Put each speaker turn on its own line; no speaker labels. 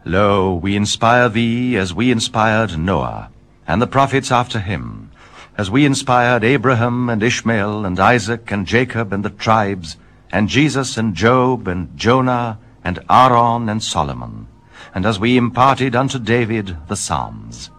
Lo, we inspire thee as we inspired Noah, and the prophets after him, as we inspired Abraham and Ishmael and Isaac and Jacob and the tribes, and Jesus and Job and Jonah and Aaron and Solomon, and as we imparted unto David the Psalms.